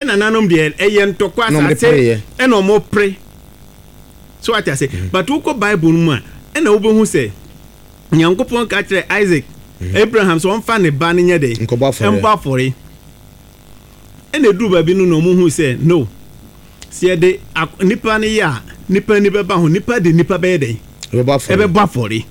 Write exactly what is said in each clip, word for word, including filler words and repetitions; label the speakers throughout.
Speaker 1: ɛna nanom de ɛyɛ ntɔkwa asase ɛna ɔmo pre so what I say but woko Bible mu a ɛna wobɛhu sɛ Nyankopɔn ka kyerɛ Isaac Abraham so ɔmfa ne ba ne nyɛ de ɛmbɔ afɔre ɛna duru baabi no na ɔmo hu sɛ no sɛ de nipa ne yɛ a nipa ni bɛba ho nipa de nipa bɛyɛ de ɛbɛbɔ afɔre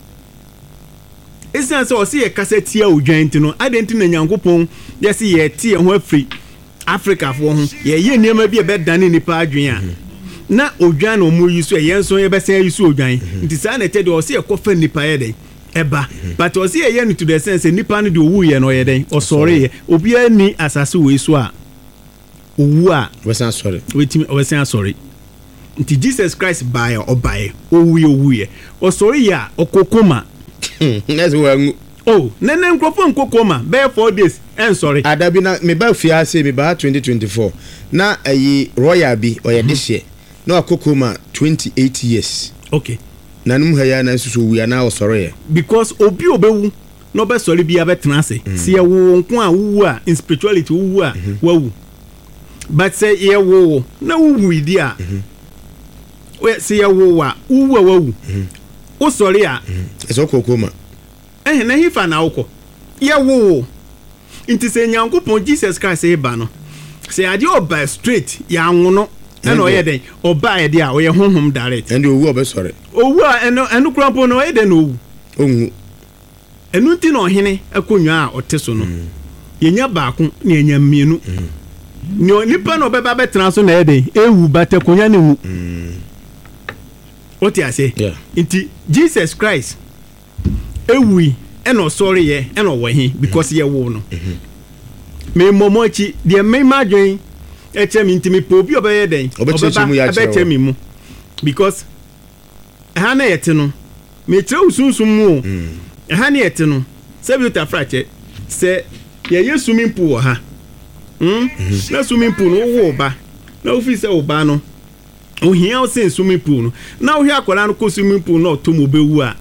Speaker 1: ɛsiane sɛ ɔse yɛ kasa tia odwan nti no ade nti na Nyankopɔn yɛse yɛte yɛ ho afiri Africafoɔ ho yɛyɛ nneɛma bi ɛbɛdane nipa adwen a na odwan na ɔmo yi so yɛn so yɛbɛsɛn yi so odwan nti saa na ɛtɛ de ɔse yɛkɔfa nipa yɛ de ɛba but ɔse yɛyɛ no to the sense nipa no de owu yɛ no ɔyɛ den ɔsɔre yɛ obiara ni asase wɔ so a owu a
Speaker 2: wɔsan asɔre
Speaker 1: wetimi wɔsan asɔre nti Jesus Christ baa yɛ ɔbaa yɛ owu yɛ owu yɛ ɔsɔre yɛ a ɔkokoma
Speaker 2: nɛsɛ wɔangu
Speaker 1: oh nene nkrofo nkokoma bɛyɛ four days ɛn sorry
Speaker 2: adabi na me ba fia se me ba twenty twenty-four na ayi royal bi ɔyɛ de hye na akokoma twenty-eight years
Speaker 1: okay
Speaker 2: na num ha ya na susu wu ya na ɔsɔre yɛ
Speaker 1: because obi obewu no be sorry bi abɛtena ase se yɛ wo nko a wu a in spirituality wu a wawu but say yɛ wo na wu idi a we se yɛ wo a wu a wawu wo sorry a
Speaker 2: ɛsɛ kokoma
Speaker 1: eh na hifa na wokɔ ye wo nti se Nyankopɔn Jesus Christ e ba no se ade oba straight ya anwono ɛna ɔyɛ den oba ye de a ɔyɛ honhom direct
Speaker 2: ɛnde owu obɛsɔre
Speaker 1: owu a ɛno ɛno krampo no ɔyɛ den owu
Speaker 2: onwu
Speaker 1: ɛno nti na ɔhene akonwa a ɔte so no yenya baako na yenya mienu ni nipa no bɛba bɛtena so na yɛ den ewu bata konya ne wu oti ase nti Jesus Christ ewi eno sorry ye eno wo he because ye wo no me momochi de me madwen e chemi ntimi po obi obeye den obeba me mu because ha na yete no me tre usunsun mu e ha na yete no se bi ta frache se ye ye swimming pool ha hm na swimming pool no wo ba na ofi se wo ba no o hia o se swimming pool no na o hia akwara no ko swimming pool no to mo bewu a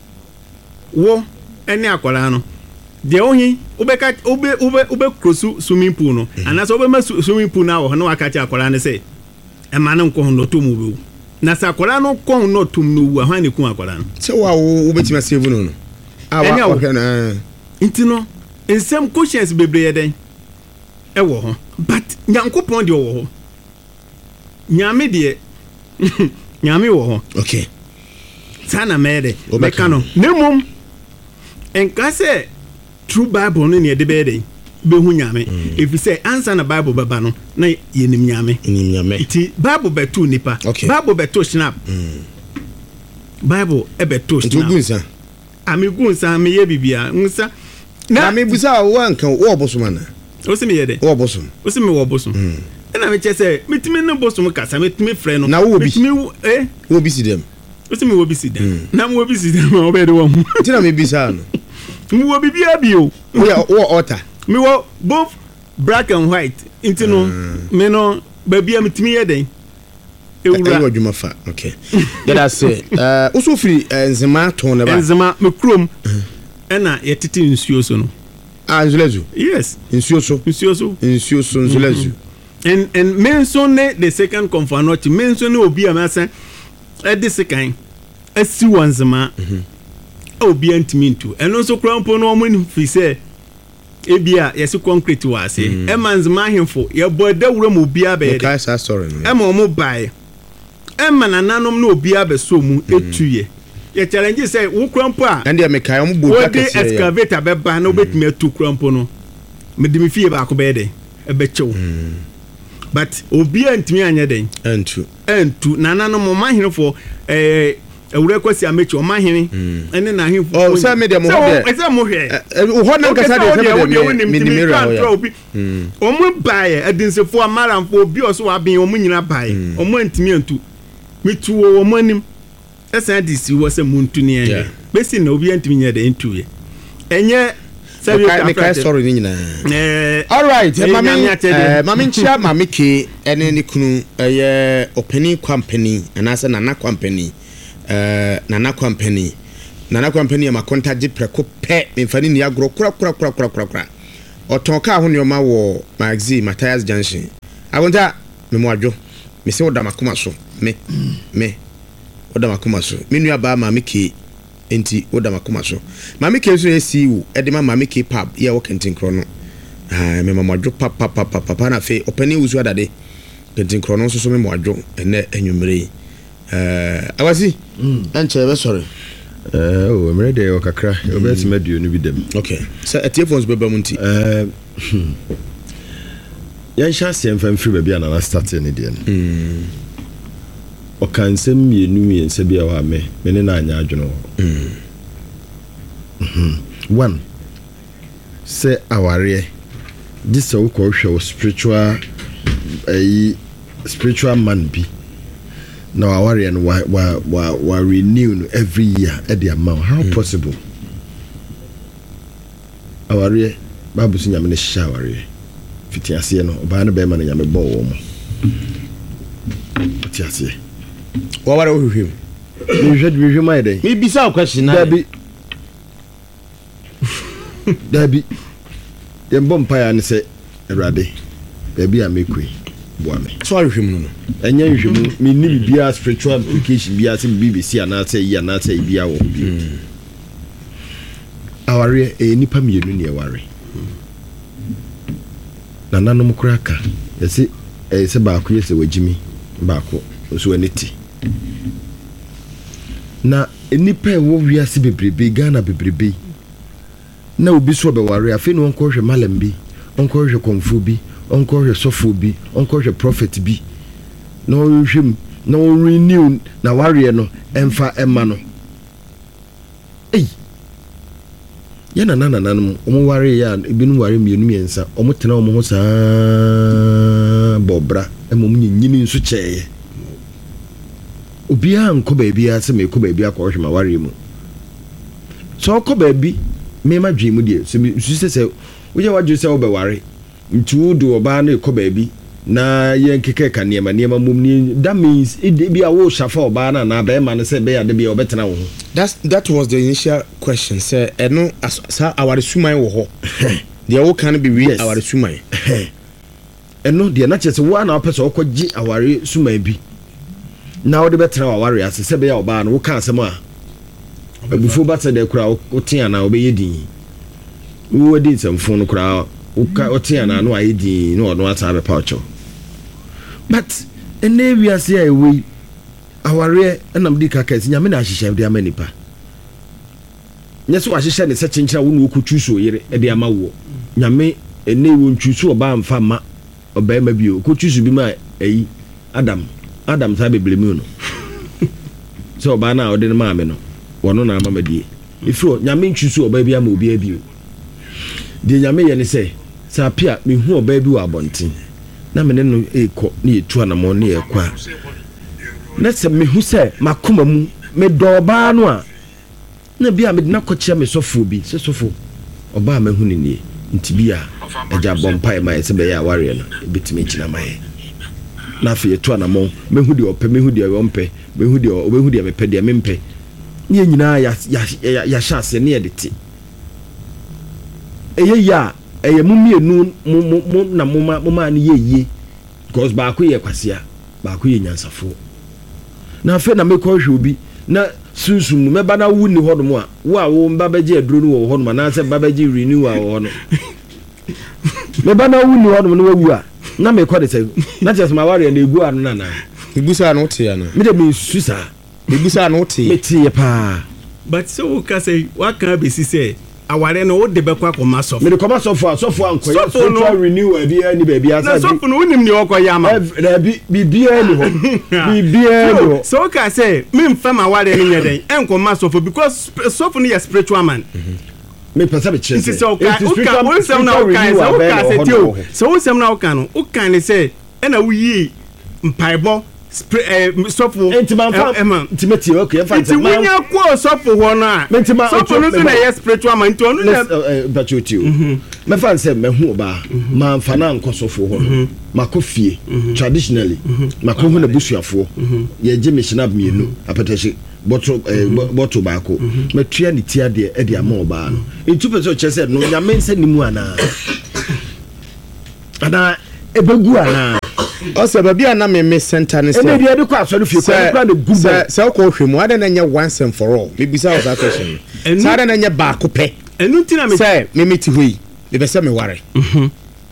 Speaker 1: wo ene akwara no de ohi obeka obe obe obe krosu swimming pool no anaso obe ma swimming pool na wo na wakachi akwara ne se e ma ne nko ho no to mu bewu na sa akwara no ko ho no tum no wu a hwan ne ku akwara no
Speaker 2: se wa wo obetima save no no awa wo na
Speaker 1: nti no ensem conscience bebre den e wo ho but Nyankopon de wo ho nyame de nyame wo ho
Speaker 2: okay
Speaker 1: sana mede meka no nemum enka se true Bible no ne de bede be hu nyame if you say answer na Bible baba no na yenim nyame
Speaker 2: yenim nyame
Speaker 1: ti Bible betu nipa Bible betu snap Bible e betu snap
Speaker 2: ntugunsa
Speaker 1: amigunsa me ye bibia nsa
Speaker 2: na me busa wo anka wo bosoma na
Speaker 1: o se me ye de
Speaker 2: wo bosom
Speaker 1: o se me wo bosom na me che se mitimi no bosom kasa mitimi frɛ no
Speaker 2: na wo bi
Speaker 1: mitimi eh
Speaker 2: wo bi si dem
Speaker 1: o se me wo bi si dem na mo wo bi si dem o be de wo mu
Speaker 2: tina me bisa no
Speaker 1: mo wo bibia bi o
Speaker 2: wo altar
Speaker 1: me wo both black and white into no me no baby am timi ye den ewura
Speaker 2: ewo dwuma fa okay that I say uh also free enzema ton ne ba
Speaker 1: enzema me krom ena ye tete nsuo so no
Speaker 2: ah nzulezu
Speaker 1: yes
Speaker 2: nsuo so
Speaker 1: nsuo so
Speaker 2: nsuo so nzulezu
Speaker 1: and and mention the second confirmation mention obi am asan e de sekan asi wanzema obi antimi ntu eno so krampo no omo ni fi se ebia yesi concrete wa ase e manzema ahemfo ye boda wura mo obi abe
Speaker 2: de ka story no
Speaker 1: e ma omo bai e manananom na obi abeso mu etuye ye challenge say wo krampo a
Speaker 2: ande me kai omo boda
Speaker 1: ka se excavator be ba na obetimi atu krampo no me de me fie ba ko be de e be chew but obi antimi anya den
Speaker 2: antu
Speaker 1: antu nananom mo mahemfo eh ewure kwasi amechi o mahene ene na ahemfo
Speaker 2: oh say me dem ho de
Speaker 1: say mo hwe
Speaker 2: ho na nkasa de say me me nimira ho
Speaker 1: o mo bae adinsefo amaramfo obi oso wa ben o mo nyina bae o mo antimi antu mitu o mo anim esa di si wo se muntu ne ye besi na obi antimi nya de antu ye enye
Speaker 2: sabi ka ka story ni nyina eh all right mami eh mami nchia mami ke ene ne kunu eh opening company anasa nana company eh nana company nana company ma contact preko pe mfani ni agro kura kura kura kura kura oton ka ho ne ma wo magazine Matthias Junction agonta me mo adwo me se woda makoma so me me woda makoma so me nua ba ma me ke enti woda makoma so ma me ke so esi wo e de ma ma me ke pub ye wo kentin kro no ah me ma adwo papa papa papa na fe opani wusu adade kentin kro no so so me mo adwo ene anwumre eh awasi anche be sorry
Speaker 3: eh o emre de o kakra o be ti medio no bi dem
Speaker 2: okay so etiephones be ba munti
Speaker 3: eh yan chance en fam free bia na start ne de
Speaker 2: mm
Speaker 3: o kan sem mienu mi ense bia wa me me ne na anya adwono
Speaker 2: mm
Speaker 3: one say aware this o ko hwe spiritual eh spiritual man bi no aware no wa wa wa, wa renew every year at the amount how mm. possible aware babu si nyame ne hya aware fiti ase no ba no be ma no nyame bo wo mo fiti ase
Speaker 2: wa ware ohwehwem
Speaker 3: mi hwed mi hwem ai dey
Speaker 2: mi bisa question na
Speaker 3: dabi dabi dem bom pa ya ne se erade dabi a mekui boa me
Speaker 2: so ahwehwem no no
Speaker 3: enya hwehwem mi ni bibia spiritual implication bia se B B C ana se yi ana se bia wo bi aware e nipa mienu ne aware na nanom kraka yesi e se ba ko yesi wagimi ba ko so aniti na nipa wo wiase bebrebe Ghana bebrebe na obi so be ware afi no onko hwe malam bi onko hwe konfu bi onko hwe sofo bi onko hwe prophet bi na ohwem na renew na ware no emfa emma no ei yana nana nanum omo ware ya ebinu ware mienu miensa omo tena omo ho saa bobra emom nyinyini nso kyeye obi a nko ba bia se me ko ba bia ko hwe ma ware mu so ko ba bi me ma dwe mu de so se se wo ye wadwe se wo be ware ntu do oba na ko ba bi na ye nkeke ka niema niema mum ni that means it be a wo shafa oba na na ba ma ne se be ya de bia obetena wo.
Speaker 2: That's that was the initial question say eno sa our suman wo ho the wo can be we our suman
Speaker 3: eno de na chese wo na opese okogi aware suman bi na wo de betena aware ase se be ya oba na wo kan asem a abufo bata de kura wo tia na obeye din wo di nsamfo no kura wo ka tia na no aye din no no ata be paucho but ene wi ase ai we aware enam di kaka esi nyame na ahihye de amanipa nyeso ahihye ne se chenchira wo no okotwuso yire e de amawo nyame ene wo ntwuso oba mfa ma oba ma bio okotwuso bi ma ayi adam adam sa beblemu no so oba na ode ne ma me no wono na mama die ifro nyame ntwuso oba bi ama obi abio de nyame ye ne se sa pia me hu oba bi wa abonten na me ne no ekọ na etu anamo na ekwa na se me hu se makoma mu me do ba no a na bia me na kochia me sofo bi se sofo oba ma hu ni ni nti bia eja bompa e ma se be ya ware no betime china mai na fe etu anamo me hu de ope me hu de ompe me hu de obe hu de me pe de me mpe ni nyina ya ya ya chance ne editi eye ya eye mu mienu mu na mu ma mu ma ne yeye because ba ko ye kwasia ba ko ye nyansafo na fe na mekọ hwe obi na sunsum me ba na wu ni hodom a wo a wo mba baje aduro no wo hodom na se babaje renew a wo no me ba na wu ni hodom no wu a na mekọ de se na ches ma ware na egu anu na na
Speaker 2: ibusa na ote ya na
Speaker 3: me de me susa
Speaker 2: ibusa na ote
Speaker 3: me tie pa
Speaker 1: but so ka say wa kan be si say aware no wo de be kwa koma sofo
Speaker 3: me de koma sofo sofo anko ya spiritual renew e bia ni ba bia
Speaker 1: sa na sofo no wonim ni okoya ma
Speaker 3: na bi bia ni ho bi bia ni ho
Speaker 1: so ka say me mfa ma ware ni nyeden enko ma sofo because sofo no ya spiritual man
Speaker 3: me pesa be chese
Speaker 1: it's so ka o ka o sem na o ka say o ka say tio so o sem na o ka no o ka ni say e na wo yi mpaibo sofo
Speaker 3: intimate okay ya
Speaker 1: fancy man nya ko sofo ho no a sofo no so na yes spiritual man to no na
Speaker 3: but you too me fan say me hu oba man fa na nko sofo ho makofie traditionally makohu na busuafo ye je me shinab mienu apatashi bottle bottle ba ko me tua ni tia de e de ama oba no into person chese no nya men se ni mu ana ana ebegu ana
Speaker 2: Also baby na me me center ne say.
Speaker 3: E dey dey kwa so fie kwa kwa de gubo.
Speaker 2: Say say ko hwemu ade na nya once and for all. Me bisa was that question. Say ade na nya ba ko pe.
Speaker 1: Enu ntina me
Speaker 2: say me me ti hoyi. Me be say me ware. Mhm.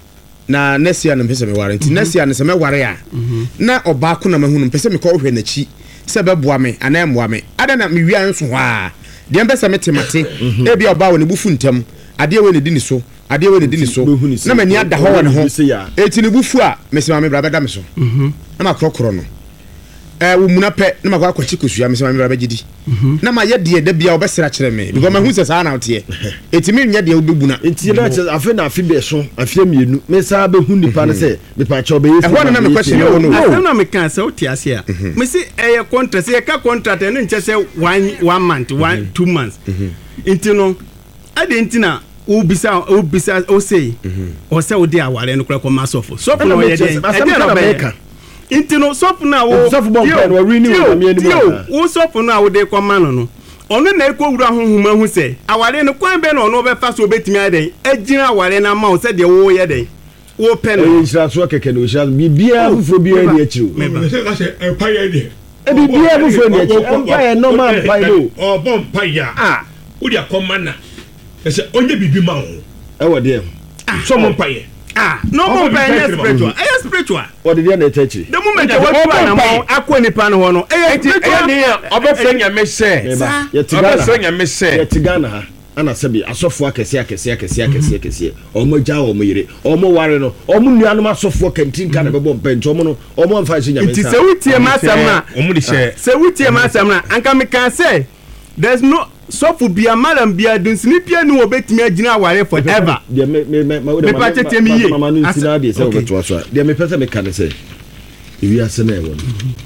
Speaker 2: Na next year na me say me ware. Nti next year na say me ware a. Na oba ko na me hunu. Me say me ko hwe na chi. Say be boa me ana emboa me. Ade na me wia nso ho a. De mbe say me temate. E bia oba wo ne bufu ntam. Ade we ne di ni so. Ade we ne di ni so. Na mani ada ho wo ne ho. Eti ne bufu a me say me bra be da me so. Mhm. Na ma krokro no. Eh wo muna pe na makwa kwachi kosua me se ma me bra gidi na ma ye de de bia obesra kire me because ma hu se sa na ote etimi nya de obebuna
Speaker 3: enti na afi na afi be so afi mienu me sa be hu nipa na se me pa cha obeyi
Speaker 2: e ho na me question no no
Speaker 1: asem na me kan se ote ase a me se eh contract se ka contract no nche se one one month one two months enti no ade enti na ubisa ubisa o say o say o de aware no kra ko masofo so for no ye de e de na be inti no sofu na wo
Speaker 3: sofu bon pen wo rini wo mi ani
Speaker 1: mo wo sofu na wo de kwama no no ono na ekwo wura honhoma hu se aware no kwan be na ono be fa so betimi aden agina aware na ma wo se de wo ye den wo pen
Speaker 3: no insha so keke no insha bibia fufo bia ni akiro
Speaker 4: me se ka se e pa ye de
Speaker 3: e bibia fufo ni akiro pa ye no man pa do
Speaker 4: o bon pa ya ah wo dia komana e se onye bibi ma wo
Speaker 3: e wo de
Speaker 4: so mon pa ye
Speaker 1: ah no mo pa ye spiritual eh spiritual
Speaker 3: what did you na techi
Speaker 1: the moment what pa na mo akọ nipa no ho no eh
Speaker 4: spiritual ni obefre nya me se obefre nya me se
Speaker 3: ye tigana ha ana sebi asofo akese akese akese akese akese omo ja omo yire omo ware no omo nuanu asofo kantin ka na bebo mpenche omo no omo mfa se nya me
Speaker 1: sa ti se wutie ma asam na
Speaker 4: omo di se
Speaker 1: se wutie ma asam na anka me kan say there's no so for bia madam bia dun snipia ni obetimi agina aware forever
Speaker 3: de me me me
Speaker 1: me pa tete mi ye
Speaker 3: mama no sina de se obeto aso de me pese me kan se ewi ase na e won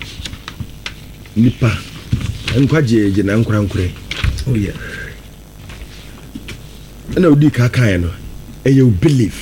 Speaker 3: nipa enkwaje je na nkura nkure
Speaker 1: oh yeah
Speaker 3: na odi ka kan no e you believe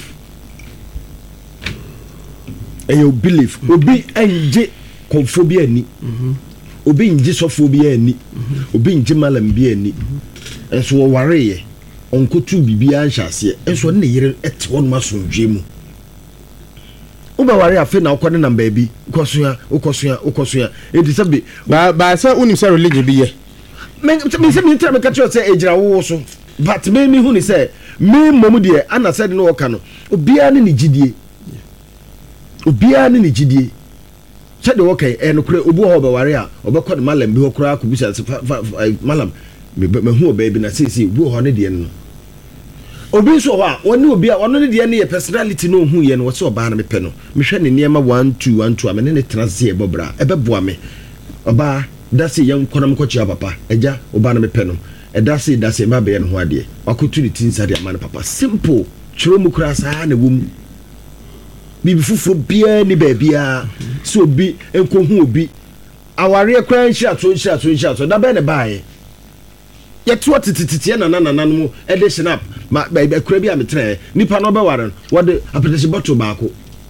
Speaker 3: e you believe obi anje konfobia ni mhm obi nji sofo bi ani obi nji malam bi ani enso wo ware ye onkotu bibia anhyase enso ne yire ete won masondwe mu uba ware afi na okode namba bi kosoa okosoa okosoa edi sabe
Speaker 2: ba ba sa unim sa religion bi ye
Speaker 3: me me se me tra me ka cho se ejira wo so but me mi hu ni se me mom de ana said no oka no obia ne ni gidie obia ne ni gidie said okay e no kure obu ho be ware a obekọ de malam bi ho kura ko bisa malam me hu oba bi na sei sei obu ho ne de no obi so ho a woni obi a wono ne de ne ye personality no hu ye no wo se oba na me pe no me hwe ne niema one two one two amene ne transi e bobra e be boa me oba da se yan konam ko chia papa eja oba na me pe no e da se da se ma be no ho ade wakotu ni tinsa de amana papa simple chiro mu kura sa na wom bibi fufuro bia ni ba bia so obi enkohu obi aware kran hia to hia to hia to da be ne baaye yeto titititi na na na na mu e de snap ma ba kura bia metre nipa no be ware wo de apetese bottle baako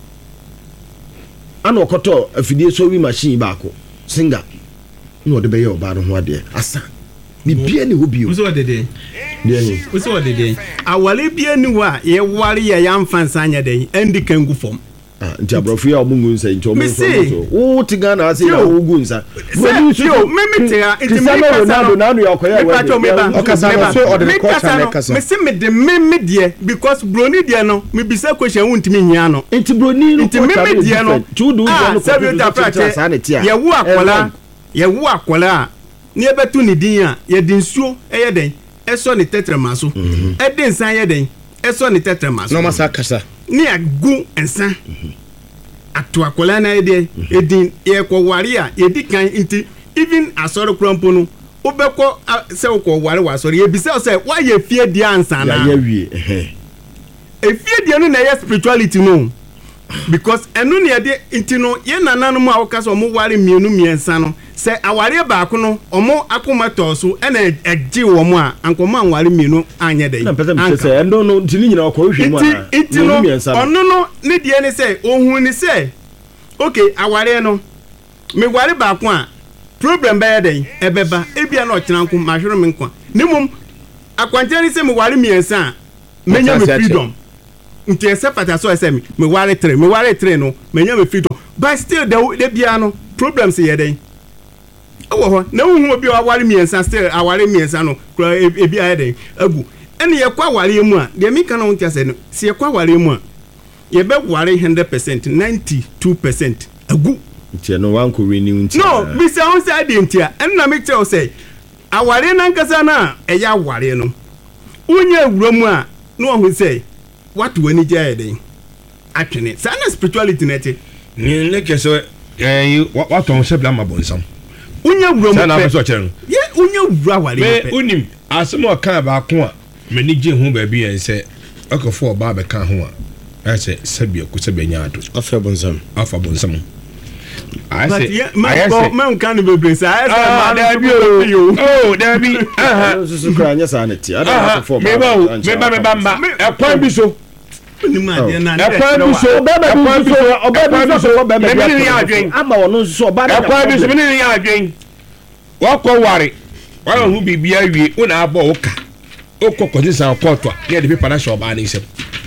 Speaker 3: ana okoto afidie so wi machine baako singa no de be ye oba no ho ade asa bibia ni hobi
Speaker 1: o so dede
Speaker 3: de ni
Speaker 1: o so dede awale bia ni wa ye ware ye ya mfansa anya den endi kangu fom
Speaker 3: ah nti abrofu ya omungu nsa nti omungu so o tigana ase na ogu nsa
Speaker 1: we so me tira nti me
Speaker 3: Ronaldo na no yakoya
Speaker 1: we
Speaker 2: okasa so order culture na kasa
Speaker 1: me se me de me me de because broni de no me bisa question won ntimi hia no
Speaker 3: nti broni no
Speaker 1: nti me me de no
Speaker 3: chudu no
Speaker 1: ko ye wu akola ye wu akola ni ebetu ni din a ye din suo eye den eso ni tetrema so e den san ye den eso ni tetrema so
Speaker 2: no masa kasa
Speaker 1: ni agu ensan atu akola na ye de edin ye ko ware a ye di kan nti even asoro krampo no obekọ se ko ware wa asoro ye bi se se wa ye fie dia ansan na
Speaker 3: ya wie eh
Speaker 1: e fie dia no na ye spirituality no because enu ne de nti no ye nananu mu awoka so mo ware mienu miensa no se aware baako no omo akoma toso ena eji wo mo a ankoma anware mienu anye den
Speaker 3: na pese me se endo no ntini nyina okọ hwe mu a
Speaker 1: nti no onu no ne de ne se ohun ni se okay aware no me ware baako a problem ba den ebeba ebia na ochina nko mahwere me nko nimum akwantene se me ware miensa menya me freedom nti ese pata so ese me ware tre me ware tre no menya me freedom but still the the piano problems here then oh na hu obi aware miensa still aware miensa no ebi aye den agu ene ye kwa aware mu a de mi kan no ntia se no se ye kwa aware mu a ye be ware one hundred percent ninety-two percent agu
Speaker 3: ntia no wan ko renew ntia
Speaker 1: no bi se on say de ntia ene na me tell say aware na nkasa na eya aware no unye awura mu a no hu say what we need aye den atwene sa na spirituality nete
Speaker 4: ni ne kese eh what on se bla mabonsam
Speaker 1: unya wura mu
Speaker 4: sana aso chere
Speaker 1: ye unya wura wale
Speaker 4: me unim asemo kan ba ko a me ni je hu ba bi en se akofo ba be kan ho a ese sabia ko sabia nya ado
Speaker 2: afa bonsam
Speaker 4: afa bonsam I say
Speaker 1: I say man kan be be say I
Speaker 4: say man bi o oh da bi aha
Speaker 3: so so kra nya sanity ada akofo ba
Speaker 4: me ba me ba me ba mba e kwan bi so
Speaker 1: ni ma de na
Speaker 4: e kwan bi so
Speaker 3: ba ba bi so oba bi so ba ba
Speaker 4: bi adwen
Speaker 3: ama wono so oba
Speaker 4: e kwan bi so me ni adwen wa ko ware wa hu bibia wie una abo oka okoko san court a ne de paper na show ba na isem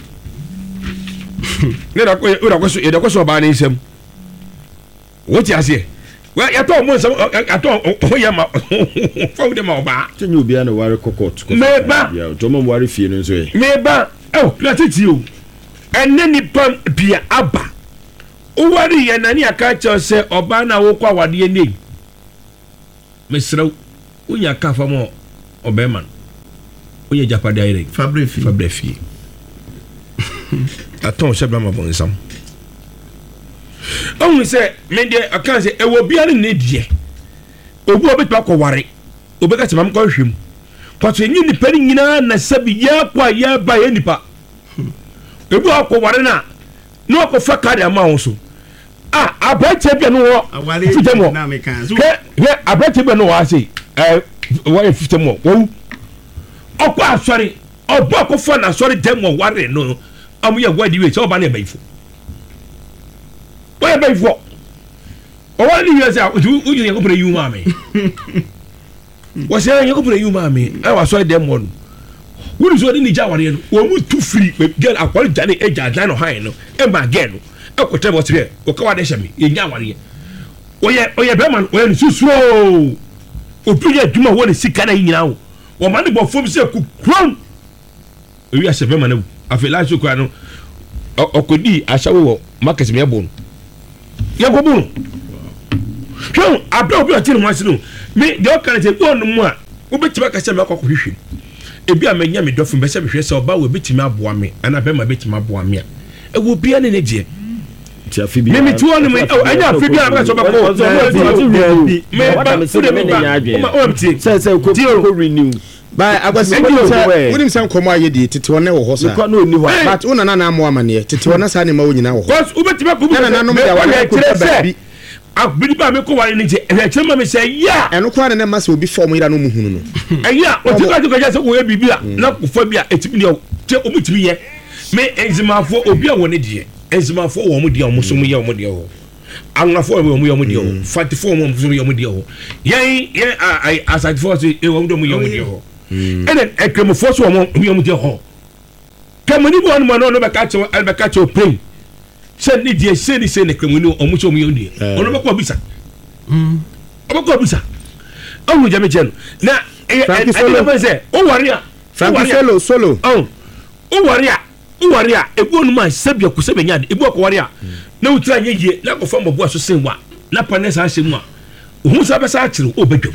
Speaker 4: ne da ko ura ko so e da ko so ba na isem wo ti ase wa ya to mo nsam ato o ya ma fa de ma ba
Speaker 3: tenyu bia na ware court
Speaker 4: me ba
Speaker 3: ya to mo ware fie no so e
Speaker 4: me ba oh platiti o enne ni pam bia aba o ware ye na ni aka che se oba na wo kwa wade ni mesraw unya ka fa mo obeman unya japade ayre
Speaker 1: fabrifi
Speaker 4: fabrifi aton sebla ma bon sam on se me de aka se e wo bia ni die obu obetu akoware obeka se mam ko hwem kwato nyi nipa ni nyina na sabi ya kwa ya ba ya nipa ebu akoware na no akofa kare ama wo so ah abache bia no wo fitemo
Speaker 1: na me kan so
Speaker 4: he he abache bia no wo say eh wo fitemo wo okwa asori obo akofa na asori demo ware no amu ye wadi we so oba na baifo wo ye baifo o wadi we say u ye ko pre yu ma me wo say ye ko pre yu ma me e wa asori demo no wo so ni ja ware no wo mu tu free girl akwari jane eja dan no han no e ma girl no ekote bo tire o ka wade hye me ye nya ware oye oye be man oye ni susuro obi ye duma wo ni sika na nyina wo wo man bo fom se ku krom ewi ase be man afi la so kwa no okodi ashawo wo market me bon ye go bon hwe abra obi o tire mo ase no me de o kan se go no mu a wo be tiba ka se me akoko hwehwe ebi amenya me dofin be se hwehwe se oba wo betimi aboa me ana be ma betimi aboa me a e wo bia ne ne je
Speaker 3: Mimi
Speaker 4: mimi tu onu me anya afibia na so bako me ba me se me nya o mti
Speaker 3: say say ko ko renew
Speaker 2: by agwase wonim san komo ayedi tete wona wo ho sa
Speaker 3: ko na oni ho
Speaker 2: but una na na mo amane tete wona sa ne ma wonyina wo ho
Speaker 4: cause ubetiba ko
Speaker 2: na na no me ya wale ko ba bi
Speaker 4: abidi ba me ko wale ni je e che ma me say ya
Speaker 2: eno ko na ma se obi form ira no mu hunu no
Speaker 4: eya o ti ka ti ka se ko e bibia na ko fa bia etimi ne te o mutimi ye me enzimafo obi a woni de enzimafo wo mo de o mo so mo ye o mo de o anwafo wo mo ye o mo de o fatifo wo mo so mo ye o mo de o yen yen ai asatifo so e wo mo de mo ye o mo de o enen ekremofo so wo mo ye o mo de o kemoni bo no no be ka che be ka che o pay se ni die se ni se ne kremoni o mo so mo ye o de ono be ko bisa mm o be ko bisa o mo jame chen na e e be se o wari a
Speaker 2: Frankie solo solo
Speaker 4: oh o wari a uwari a ebu onu ma sabia ku sabia nya ebu akwari a na utra nya yie na ko fam bo aso senwa na panesa a hyemu a ohun sa be sa akire o bedwam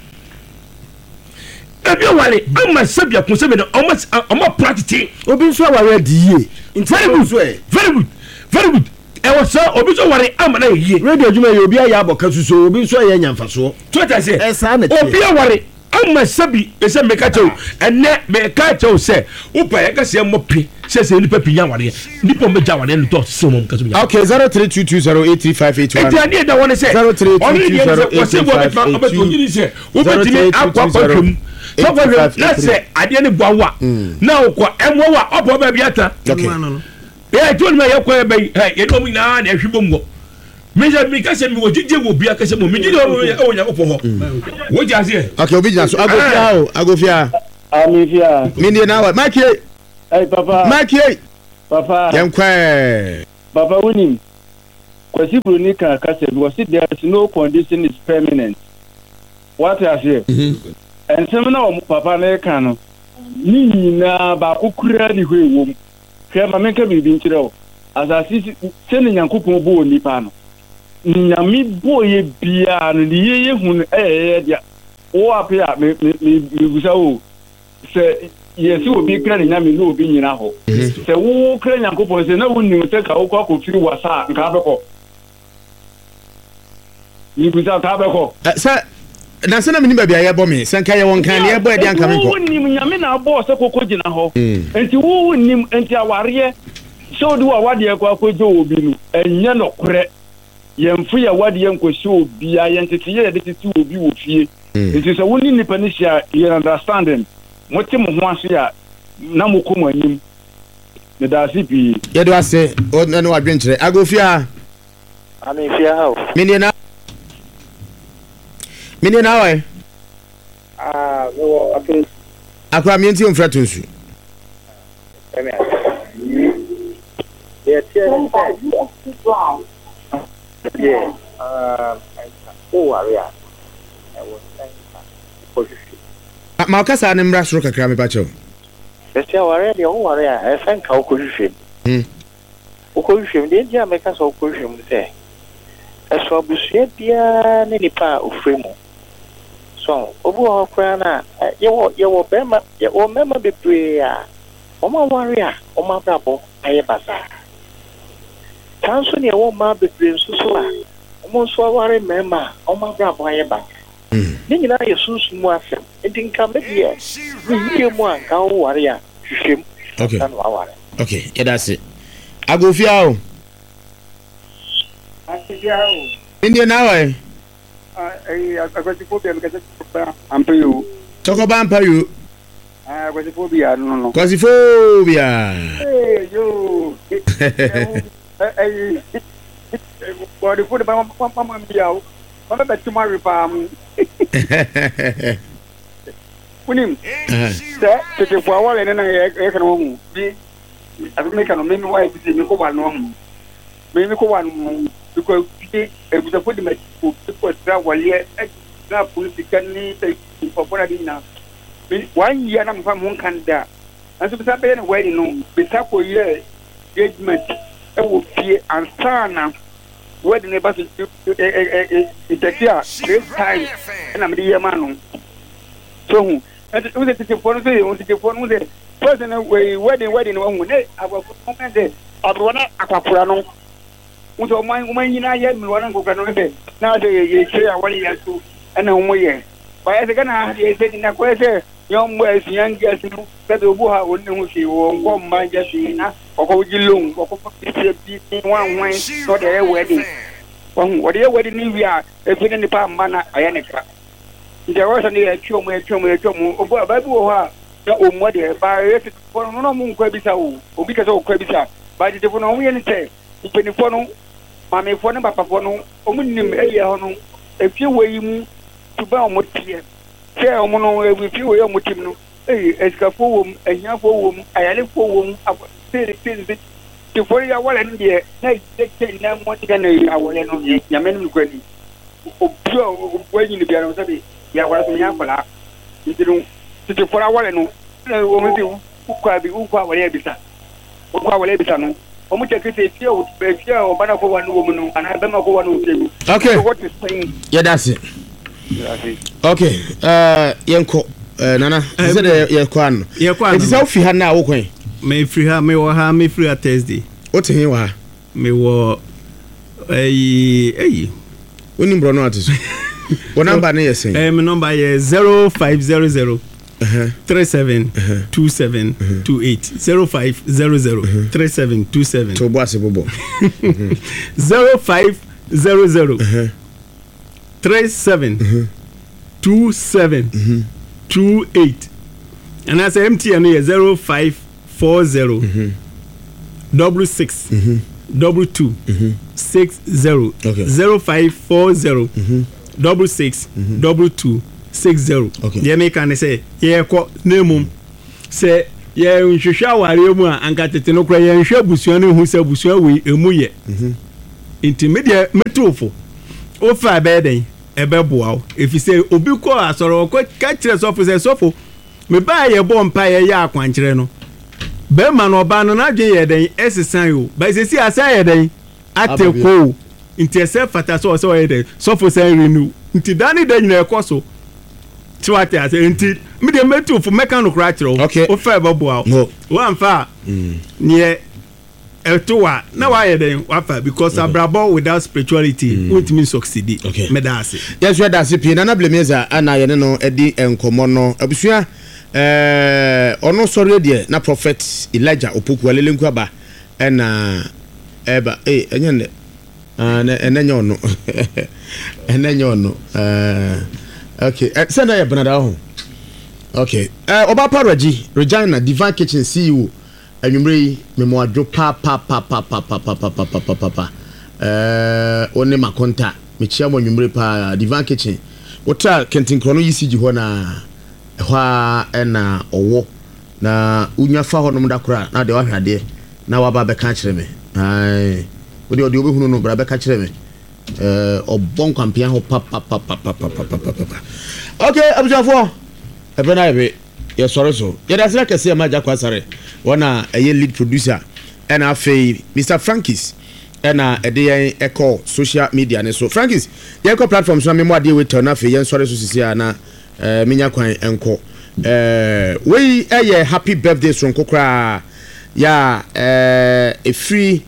Speaker 4: ebi wale ama sabia ku sabia o ma o ma practice
Speaker 3: obi nso aware adie
Speaker 4: very good very good very good e was so obi so ware ama na yie
Speaker 3: radio adwuma ye obi aya aboka suso obi nso ye nyamfaso
Speaker 4: to ta se
Speaker 3: e sa na
Speaker 4: obi ware ama sabi ese meka chew enne meka chew se upa ye kase mo pe se se nipa pinya ware nipa me ja ware no to se mo kaso bi
Speaker 2: okay zero three two two zero eight three five eight one
Speaker 4: enti ani da won se
Speaker 2: zero three two two zero eight three five eight two
Speaker 4: ubetimi akwa kwatwum so for na se ade ne boawa na okwa emwo wa obo ba biata
Speaker 2: okay
Speaker 4: eh to me ye kwa be ye no mi na na hwibom go meja mi ka se mi wo jije wo bia ka se mo mi jije o nya ko ho wo ja se
Speaker 2: okay obi jina so agofia o agofia
Speaker 5: amifia
Speaker 2: mi ni na wa maki
Speaker 5: hey papa
Speaker 2: maki
Speaker 5: papa
Speaker 2: yankwa
Speaker 5: papa wuni Kwasi Bruni Kaka said, was it there is no condition is permanent. What I say? And some now, Papa Nekano, Nina Bakukura, the way womb. Kama make me be intro. As I see, sending Yankupo Bo Nipano. Yami boy beyond the year who eh, or up here, me, me, me, so say, yes, you will be clearing Yami no being in a hole. Say, who clean Yankupo, say, no one knew take a whole cock of you was a cabako. You without cabako.
Speaker 2: Sir, na sana mini baby aye bomi sanka ye won kan ye boy dey anka me ko
Speaker 5: nim nyame na boss ko ko gina ho enti wo nim enti aware so do awade ko akojo obi nu enye no kore yemfu ya wade enko so obi aye enti ye de titi obi wo fie enti so woni nipa ni sia you understanding mote mo ho ase ya na mo ko mo anim ne da sipi
Speaker 2: ye do ase o na no adwenkyere agofia
Speaker 6: ami fia ha
Speaker 2: mini na Mini na why?
Speaker 6: Ah, no, okay.
Speaker 2: Akwa mi nti omfra tonsu.
Speaker 6: Emi. Yeah, yeah. Yeah. Um, oh, area. I was saying.
Speaker 2: Ma ka sa ne mra soro kakra me ba chew.
Speaker 6: Yes, ya ware de o ware a e san ka okohwehwem.
Speaker 2: Hm.
Speaker 6: Okohwehwem de dia me ka so okohwehwem se. Eso abusuya bia ne nipa ofremu. So, obu okra na yewo yewo bema yewo mema bebre a oma ware a oma brabo aye basa. Tanso ne yewo ma bebre nsusu a omo so ware mema oma brabo aye basa.
Speaker 2: Mm.
Speaker 6: Ni nyina yesusu mu afem. Enti nka me de ye mu an ka wo ware a hwehwem.
Speaker 2: Okay.
Speaker 6: Kan wa ware.
Speaker 2: Okay, yeah that's it. Agofia o.
Speaker 5: Agofia o.
Speaker 2: India na why?
Speaker 5: Eh, agwati phobia me kase ampeyo.
Speaker 2: Talk about ampeyo.
Speaker 5: Ah, agwati phobia no no.
Speaker 2: Agwati phobia.
Speaker 5: Hey yo. Eh eh. Body food ba mama biao. Mama betu ma repam. Kunim. Se se fo awale na e kana wo bi. Abi me kana me mi wa bi me ko ba no ho. Me mi ko wa no because e bi da fodi me ko ko tra wale e na politika ni te for bona di na. One year na mfa mo kan da. Anso bi sa be na wedding no bi sa ko ye engagement e wo fie ansana wedding e ba so e e e tekia great time na me di ma no. So hu and we the ticket for no say we ticket for no say person we wedding wedding no hu ne agwa ko men de abona akwakura no uto man man yina ye mi wana ko kanu be na de ye share wali ya su ana mu ye ba ya kana ye se na ko se yom mo esi yan gasi no se do bu ha woni hu si wo ngo mba gasi na ko ko gilong ko ko ti bi wan wan so de wedding wan wo de wedding ni wi a e fi ni pa mba na aya ne kra nje wo se ni e twa mo e twa mo e twa mo obo ba bi wo ha na o mo de ba ye ti ko no no mu nkwa bi sa wo obi ka se o kwa bi sa ba di defo no wo ye ni te ipenifo no mame fo ne papa fo no omunim eya ho no efie weyi mu tuba omotie se omo no efie weyi omotim no eh esikafo wom ehiafo wom ayalefo wom se se se ti fo ya wala ndie na ite na mo ti na awole no nyame no kwani obio weyi ni bia no sabi ya wala so nya fala ndinu ti fo ya wala no o mo ti ukwa bi ukwa wala bisa ukwa wala bisa no omu tekete fie o fie o bana ko wanu wo mu ana be ma ko wanu tegu.
Speaker 2: Okay.
Speaker 5: So what is saying?
Speaker 2: Yeah, that's it. Okay. Uh yenko uh, nana is it the yenko an?
Speaker 1: Yenko an.
Speaker 2: It is how fi ha na wo kwen.
Speaker 1: Me free ha me wo ha me free ha Thursday.
Speaker 2: What he wa?
Speaker 1: Me wo eh eh.
Speaker 2: Oni bro no atiso. What number na yesen?
Speaker 1: Eh me number is zero five zero zero Uh-huh. three seven uh-huh. two seven uh-huh. two eight zero five zero zero uh-huh. three seven two seven
Speaker 2: to boss bobo
Speaker 1: zero five zero zero uh-huh. three seven uh-huh. two seven uh-huh. two eight and as M T N is zero five four zero uh-huh. double six uh-huh. double two uh-huh. six zero
Speaker 2: okay.
Speaker 1: zero five four zero uh-huh. double six uh-huh. double two six zero.
Speaker 2: Okay.
Speaker 1: They make an say, yeah, ko name say, yeah, nhwehwa aware mu a anka tete no kra ye nhwe busuani hu se busuawi emu ye.
Speaker 2: Mhm.
Speaker 1: nti media metrofo o fa be den e be boa o efi se obi ko asoro ko ka kire sofo se sofo me ba ye bo mpa ye ya akwankyere no be ma no ba no na dwe ye den esisan o ba se si asa ye den ate ko nti se fata so so ye den sofo se renew nti dani den nyina ekoso ti wa te ase nti me de metrofo meka no kra kire o o fa be boa o wa mfa ne Etuwa na why then wafa because okay. Abrabo without spirituality mm. won't mean succeed. Okay. Medasi. Yes, we are that's it. Na blemeza ana ye no edi enkomo no abusua eh ono sori de na prophet Elijah Opoku alelenku aba na eba eh enye ne ah na enye ono enye ono eh okay say na ye benada ho okay eh oba paraji Regina Divine Kitchen C E O anwumre memo adwo pa pa pa pa pa pa pa pa pa pa pa pa eh one makonta me chia mo anwumre pa Divine Kitchen wota kentin krono yi sigi ho na hwa na owo na unya fa ho no mdakora na de wahwade na waba be ka kire me ai odi odi obehunu no bra be ka kire me eh obon kwampia ho pa pa pa pa pa pa pa pa okay abujafo ebe na ebe ye sorry so ye da sira kese ma jakwa sare wana eye lead producer and afei Mister Frankis ena ede yen echo social media ne so Frankis ye echo platform so me mo ade we turn afei yen sorry so sisi ana eh minya kwan enko eh we eye happy birthday so nkokra ya eh a free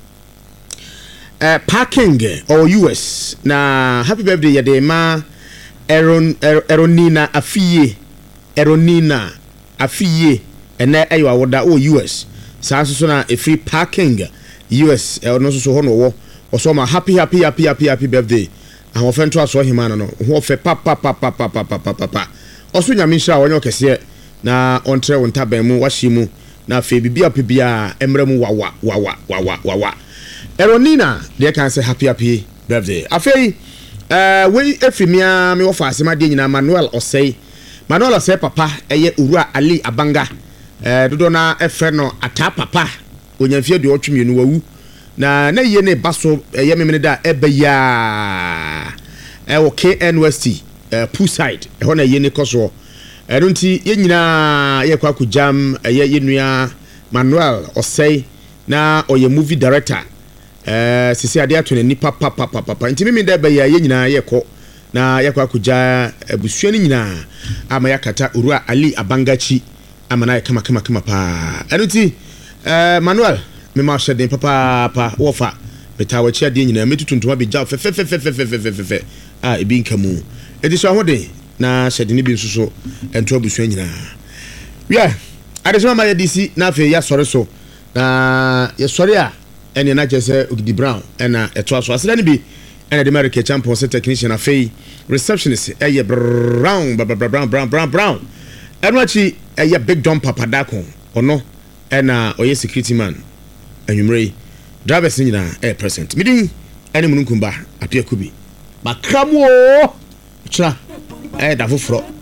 Speaker 1: eh parking or U S na happy birthday ye de ma Eron Eronina afiye Eronina afiye ene ayo awoda o U S saa so na a free parking U S e no so ho no wo oso ma happy happy happy happy happy birthday ahon fe nto aso hima no ho fe pa pa pa pa pa pa pa pa pa oso nyame nhira wonyo kese na ontre won taban mu wahye mu na fe bibia pebia emra mu wawa wawa wawa wawa Eronina de kan say happy happy birthday afei eh we efimia me wo fa asema de nyina Manuel Osei Manuel Osei papa eye Owura Ali Abanga eh dodo na efre no ata papa onyamfie de otwemienu wawu na na ye ne baso eye memene da ebeya eh wo K N W S T eh poolside eh ho na ye ne koso eh nti ye nyina ye kwa kujam eye yenua Manuel Osei na oye movie director eh sisi ade ato ne nipa papa papa nti mimi da ebeya ye nyina ye ko na ye kwa kuja ebusua ni nyina ama yakata Owura Ali Abangachi amana kama kama kama pa enuti eh Manuel me ma shede papa pa wofa betawa chia de nyina metutuntuma be ja fe fe fe fe fe fe fe fe ah ebi nkamu ediso hode na shede ni bi nsuso ento abusua nyina yeah adesoma ma yedisi na fe ya sore so na ye sore a ene na jese Ogidi Brown ena eto aso aseda ni bi ena de America champion set technician afei receptionist eye brown brown brown brown brown enwachi eye big John Papadako ono ena oye security man anwumrei drivers nyina air present midin ene mununkumba apia kubi bakramo chira eh da foforo